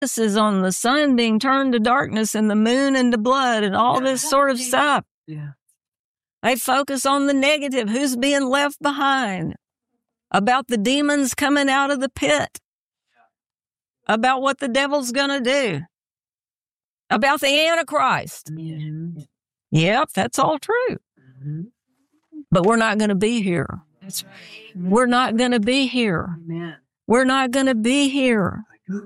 This is on the sun being turned to darkness and the moon into blood and all this sort of stuff. Yeah. They focus on the negative, who's being left behind, about the demons coming out of the pit, about what the devil's going to do, about the Antichrist. Mm-hmm. Yep, that's all true. Mm-hmm. But we're not going to be here. That's right. We're not going to be here. Amen. We're not going to be here.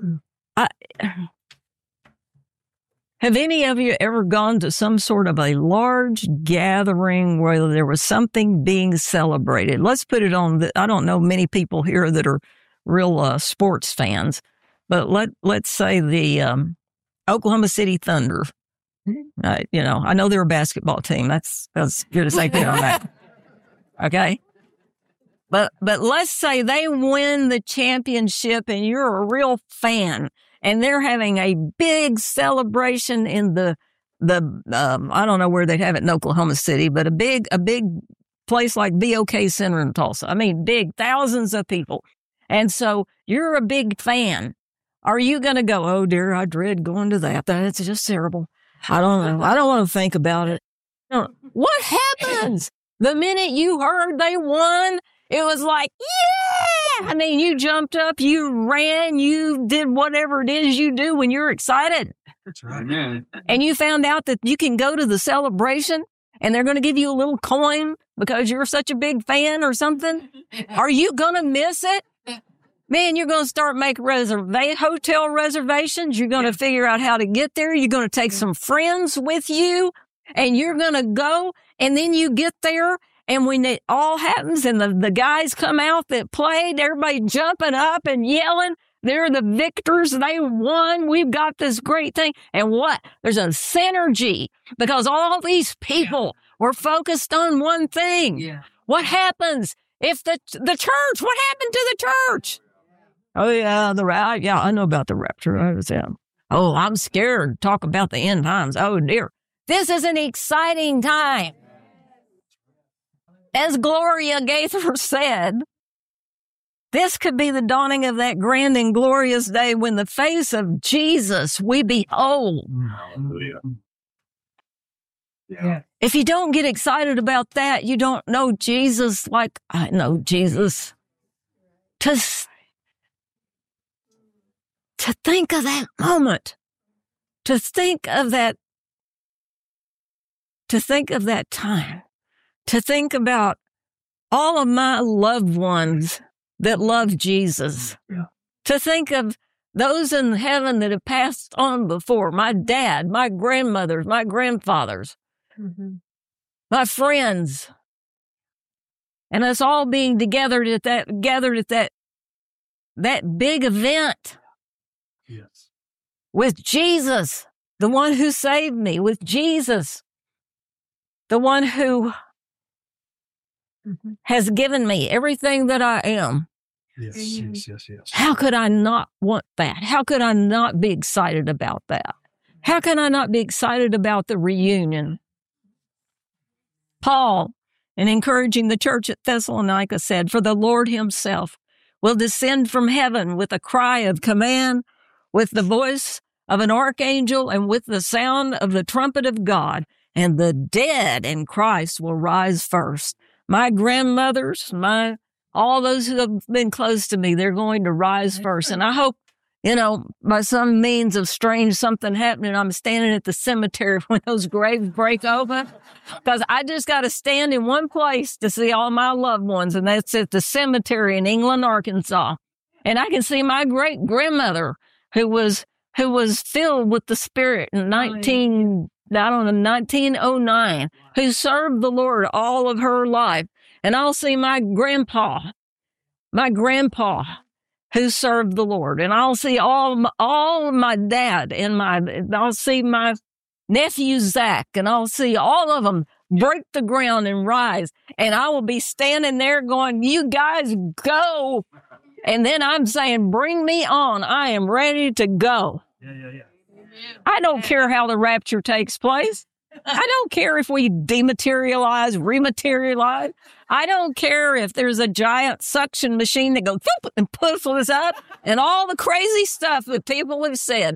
Have any of you ever gone to some sort of a large gathering where there was something being celebrated? Let's put it on I don't know many people here that are real sports fans, but let's say the Oklahoma City Thunder. I know they're a basketball team. That's good as they get on that. Okay. But let's say they win the championship and you're a real fan and they're having a big celebration in the I don't know where they'd have it in Oklahoma City, but a big place like BOK Center in Tulsa. I mean, big, thousands of people. And so you're a big fan. Are you going to go, oh dear, I dread going to that. That's just terrible. I don't know. I don't want to think about it. No. What happens the minute you heard they won? It was like, yeah! I mean, you jumped up, you ran, you did whatever it is you do when you're excited. That's right. Yeah. And you found out that you can go to the celebration and they're going to give you a little coin because you're such a big fan or something. Are you going to miss it? Man, you're going to start making hotel reservations. You're going to figure out how to get there. You're going to take some friends with you and you're going to go. And then you get there. And when it all happens and the guys come out that played, everybody jumping up and yelling, they're the victors, they won, we've got this great thing. And what? There's a synergy because all these people were focused on one thing. Yeah. What happens if the church, what happened to the church? Oh, yeah, I know about the rapture. I'm scared to talk about the end times. Oh, dear. This is an exciting time. As Gloria Gaither said, this could be the dawning of that grand and glorious day when the face of Jesus we behold. Hallelujah. Yeah. If you don't get excited about that, you don't know Jesus like I know Jesus. To think of that moment, to think of that time. To think about all of my loved ones that love Jesus. Yeah. To think of those in heaven that have passed on before. My dad, my grandmothers, my grandfathers, my friends. And us all being gathered at that big event. Yes. With Jesus, the one who saved me, with Jesus, the one who has given me everything that I am. Yes. How could I not want that? How could I not be excited about that? How can I not be excited about the reunion? Paul, in encouraging the church at Thessalonica, said, "For the Lord himself will descend from heaven with a cry of command, with the voice of an archangel, and with the sound of the trumpet of God, and the dead in Christ will rise first." My grandmothers, all those who have been close to me, they're going to rise first. And I hope, by some means of strange something happening, I'm standing at the cemetery when those graves break open. Because I just got to stand in one place to see all my loved ones, and that's at the cemetery in England, Arkansas. And I can see my great-grandmother who was filled with the Spirit in 1909, who served the Lord all of her life. And I'll see my grandpa who served the Lord. And I'll see all my dad and I'll see my nephew Zach, and I'll see all of them break the ground and rise. And I will be standing there going, you guys go. And then I'm saying, bring me on. I am ready to go. Yeah. I don't care how the rapture takes place. I don't care if we dematerialize, rematerialize. I don't care if there's a giant suction machine that goes and pulls us up and all the crazy stuff that people have said.